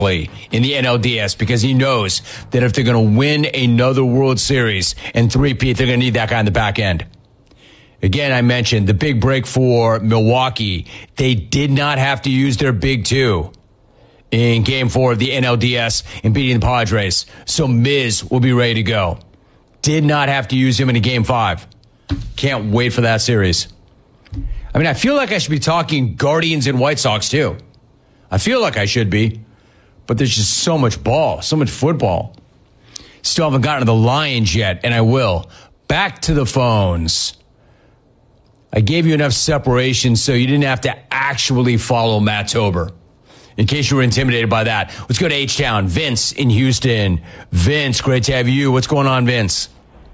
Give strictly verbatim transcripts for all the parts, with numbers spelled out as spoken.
in the N L D S because he knows that if they're going to win another World Series and three-peat, they're going to need that guy in the back end. Again, I mentioned the big break for Milwaukee. They did not have to use their big two in game four of the N L D S in beating the Padres. So Miz will be ready to go. Did not have to use him in a game five. Can't wait for that series. I mean, I feel like I should be talking Guardians and White Sox too. I feel like I should be. But there's just so much ball, so much football. Still haven't gotten to the Lions yet, and I will. Back to the phones. I gave you enough separation so you didn't have to actually follow Matt Tober. In case you were intimidated by that. Let's go to H-Town. Vince in Houston. Vince, great to have you. What's going on, Vince?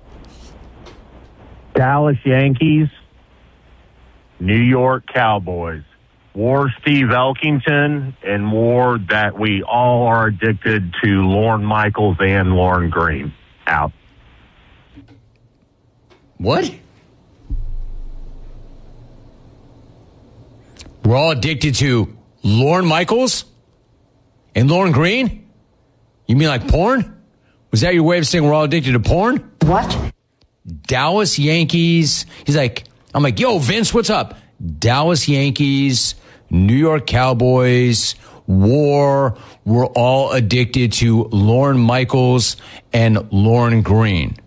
Dallas Yankees, New York Cowboys. War Steve Elkington, and war that we all are addicted to Lorne Michaels and Lauren Green. Out. What? We're all addicted to Lorne Michaels and Lauren Green? You mean like porn? Was that your way of saying we're all addicted to porn? What? Dallas Yankees. He's like, I'm like, yo, Vince, what's up? Dallas Yankees, New York Cowboys, war. We're all addicted to Lorne Michaels and Lauren Green.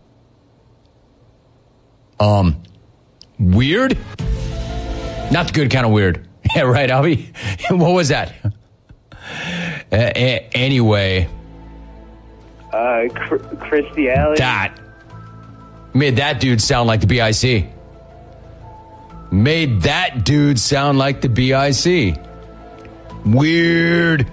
Um, weird? Not the good kind of weird. Yeah, right, Albie? What was that? Uh, a- anyway. Uh, Cr- Christy Alley. That made that dude sound like the B I C. Made that dude sound like the B I C. Weird.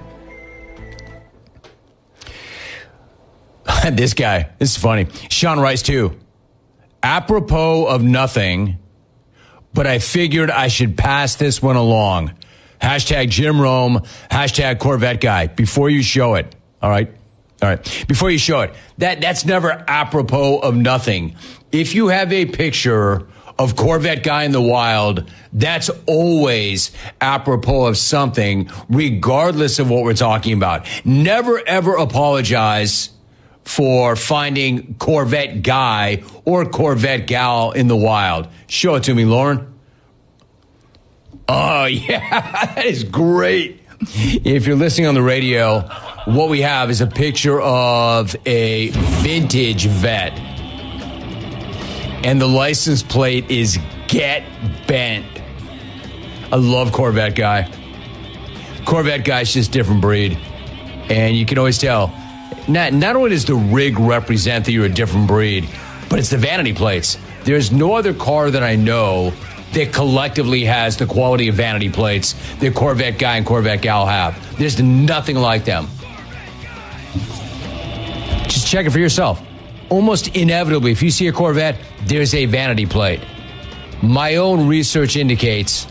This guy, this is funny. Sean Rice, too. Apropos of nothing, but I figured I should pass this one along. Hashtag Jim Rome, hashtag Corvette Guy. Before you show it, all right? All right. Before you show it, that that's never apropos of nothing. If you have a picture of Corvette Guy in the wild, that's always apropos of something, regardless of what we're talking about. Never, ever apologize for finding Corvette Guy or Corvette Gal in the wild. Show it to me, Lauren. Oh, yeah, that is great. If you're listening on the radio, what we have is a picture of a vintage Vet. And the license plate is Get Bent. I love Corvette Guy. Corvette Guy's just different breed. And you can always tell. Not, not only does the rig represent that you're a different breed, but it's the vanity plates. There's no other car that I know that collectively has the quality of vanity plates that Corvette Guy and Corvette Gal have. There's nothing like them. Just check it for yourself. Almost inevitably, if you see a Corvette, there's a vanity plate. My own research indicates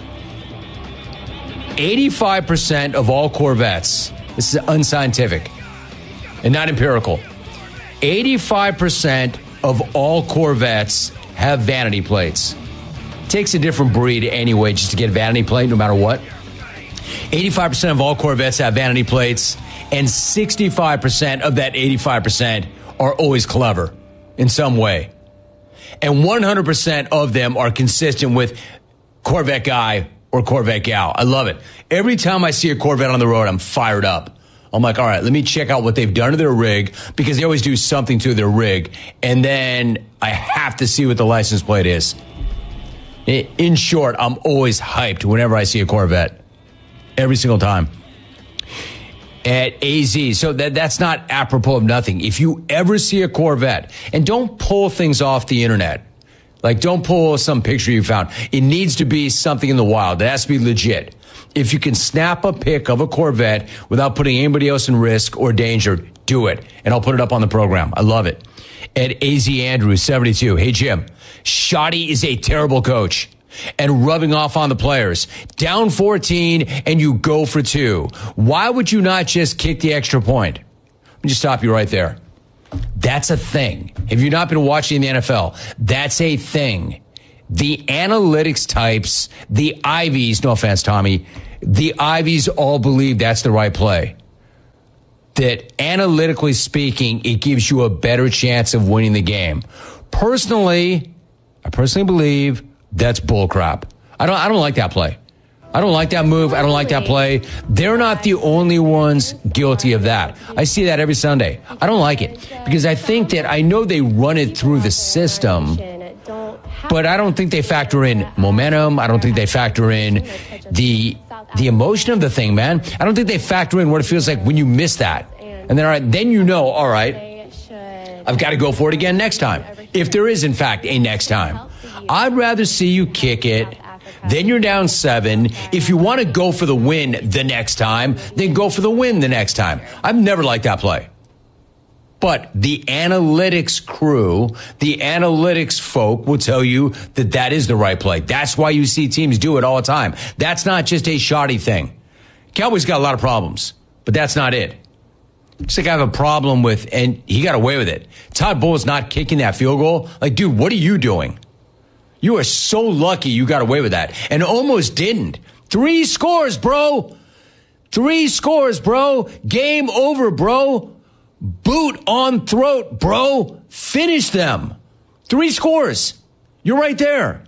eighty-five percent of all Corvettes, this is unscientific and not empirical, eighty-five percent of all Corvettes have vanity plates. It takes a different breed anyway just to get a vanity plate no matter what. eighty-five percent of all Corvettes have vanity plates, and sixty-five percent of that eighty-five percent are always clever in some way. And one hundred percent of them are consistent with Corvette Guy or Corvette Gal. I love it. Every time I see a Corvette on the road, I'm fired up. I'm like, all right, let me check out what they've done to their rig, because they always do something to their rig. And then I have to see what the license plate is. In short, I'm always hyped whenever I see a Corvette. Every single time. At A Z. So that that's not apropos of nothing. If you ever see a Corvette, and don't pull things off the internet. Like, don't pull some picture you found. It needs to be something in the wild. It has to be legit. If you can snap a pic of a Corvette without putting anybody else in risk or danger, do it. And I'll put it up on the program. I love it. At A Z Andrews, seventy-two. Hey, Jim. Shoddy is a terrible coach. And rubbing off on the players. Down fourteen, and you go for two. Why would you not just kick the extra point? Let me just stop you right there. That's a thing. Have you not been watching the N F L? That's a thing. The analytics types, the Ivies, no offense, Tommy, the Ivies all believe that's the right play. that analytically speaking, it gives you a better chance of winning the game. Personally, I personally believe that's bullcrap. I don't, I don't like that play. I don't like that move. I don't like that play. They're not the only ones guilty of that. I see that every Sunday. I don't like it because I think that I know they run it through the system, but I don't think they factor in momentum. I don't think they factor in the the emotion of the thing, man. I don't think they factor in what it feels like when you miss that. And then, all right, then you know, all right, I've got to go for it again next time. If there is, in fact, a next time. I'd rather see you kick it. Then you're down seven. If you want to go for the win the next time, then go for the win the next time. I've never liked that play. But the analytics crew, the analytics folk will tell you that that is the right play. That's why you see teams do it all the time. That's not just a shoddy thing. Cowboys got a lot of problems, but that's not it. Just like I have a problem with, and he got away with it. Todd Bowles not kicking that field goal. Like, dude, what are you doing? You are so lucky you got away with that and almost didn't. Three scores, bro. Three scores, bro. Game over, bro. Boot on throat, bro. Finish them. Three scores. You're right there.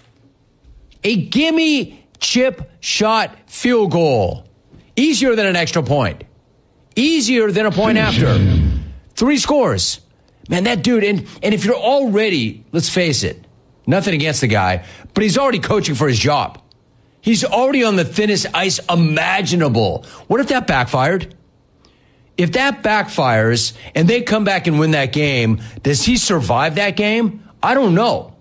A gimme chip shot field goal. Easier than an extra point. Easier than a point after. Three scores. Man, that dude, and, and if you're already, let's face it, nothing against the guy, but he's already coaching for his job. He's already on the thinnest ice imaginable. What if that backfired? If that backfires and they come back and win that game, does he survive that game? I don't know.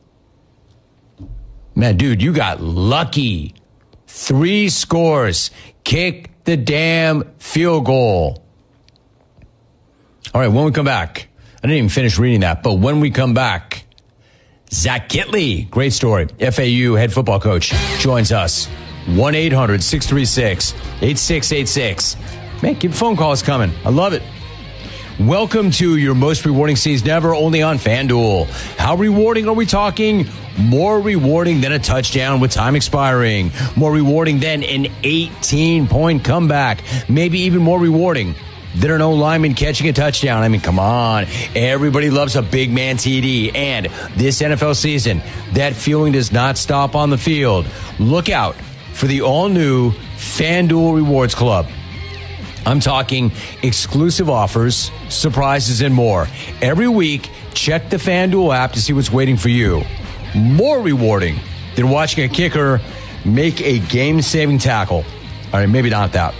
Man, dude, you got lucky. Three scores. Kick the damn field goal. All right, when we come back, I didn't even finish reading that, but when we come back, Zach Kittley, great story. F A U head football coach joins us. one eight hundred six three six eight six eight six. Man, keep phone calls coming. I love it. Welcome to your most rewarding season ever, only on FanDuel. How rewarding are we talking? More rewarding than a touchdown with time expiring. More rewarding than an eighteen-point comeback. Maybe even more rewarding than an O-lineman catching a touchdown. I mean, come on. Everybody loves a big man T D. And this N F L season, that feeling does not stop on the field. Look out for the all-new FanDuel Rewards Club. I'm talking exclusive offers, surprises, and more. Every week, check the FanDuel app to see what's waiting for you. More rewarding than watching a kicker make a game-saving tackle. All right, maybe not that.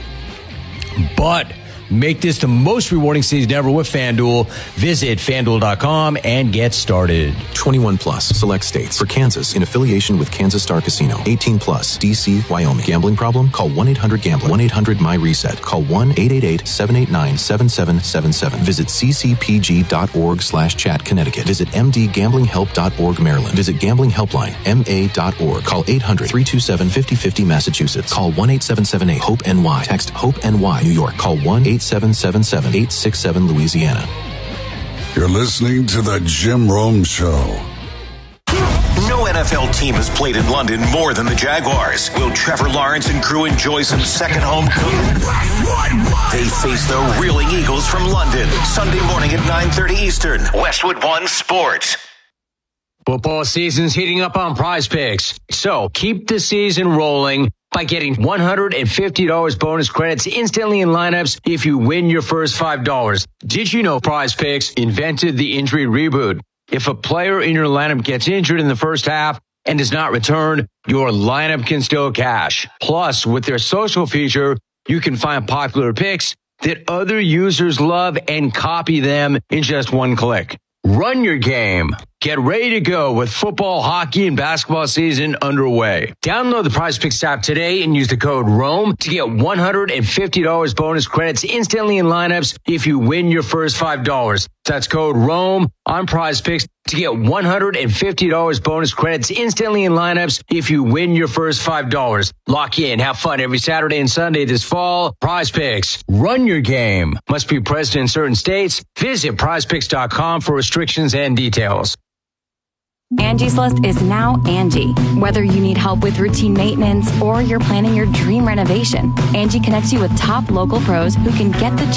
But make this the most rewarding season ever with FanDuel. Visit FanDuel dot com and get started. twenty-one plus, select states. For Kansas, in affiliation with Kansas Star Casino. eighteen plus, D C, Wyoming. Gambling problem? Call one eight hundred gambler. one eight hundred my reset. Call one eight eight eight seven eight nine seven seven seven seven. Visit c c p g dot org slash chat Connecticut. Visit m d gambling help dot org Maryland. Visit Gambling Helpline, m a dot org. Call eight hundred three two seven five zero five zero Massachusetts. Call one eight seven seven eight hope N Y. Text HOPE-NY New York. Call one eight seven seven seven eight six seven Louisiana. You're listening to the Jim Rome Show. No N F L team has played in London more than the Jaguars. Will Trevor Lawrence and crew enjoy some second home cooking? They face the Reeling Eagles from London, Sunday morning at nine thirty Eastern. Westwood One Sports. Football season's heating up on Prize Picks, so keep the season rolling by getting one hundred fifty dollars bonus credits instantly in lineups if you win your first five dollars. Did you know Prize Picks invented the injury reboot? If a player in your lineup gets injured in the first half and does not return, your lineup can still cash. Plus, with their social feature, you can find popular picks that other users love and copy them in just one click. Run your game. Get ready to go with football, hockey, and basketball season underway. Download the Prize Picks app today and use the code ROME to get one hundred fifty dollars bonus credits instantly in lineups if you win your first five dollars. That's code ROME on Prize Picks to get one hundred fifty dollars bonus credits instantly in lineups if you win your first five dollars. Lock in. Have fun every Saturday and Sunday this fall. Prize Picks. Run your game. Must be present in certain states. Visit prize picks dot com for restrictions and details. Angie's List is now Angie. Whether you need help with routine maintenance or you're planning your dream renovation, Angie connects you with top local pros who can get the